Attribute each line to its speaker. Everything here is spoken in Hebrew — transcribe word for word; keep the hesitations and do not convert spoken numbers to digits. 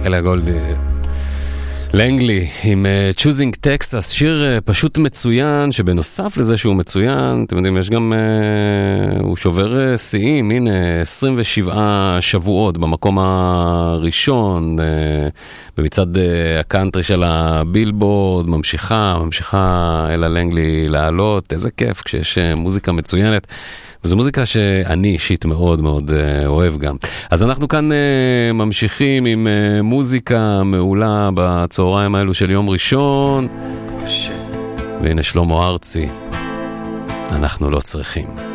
Speaker 1: אלה גולדי. לנגלי עם uh, Choosing Texas, שיר uh, פשוט מצוין, שבנוסף לזה שהוא מצוין, אתם יודעים, יש גם, uh, הוא שובר שיאים, uh, הנה, עשרים ושבעה שבועות במקום הראשון, uh, במצד uh, הקאנטרי של הבילבורד, ממשיכה, ממשיכה אלה לנגלי לעלות, איזה כיף כשיש uh, מוזיקה מצוינת. וזו מוזיקה שאני אישית מאוד מאוד uh, אוהב גם. אז אנחנו כאן uh, ממשיכים עם uh, מוזיקה מעולה בצהריים האלו של יום ראשון. והנה שלמה ארצי, אנחנו לא צריכים.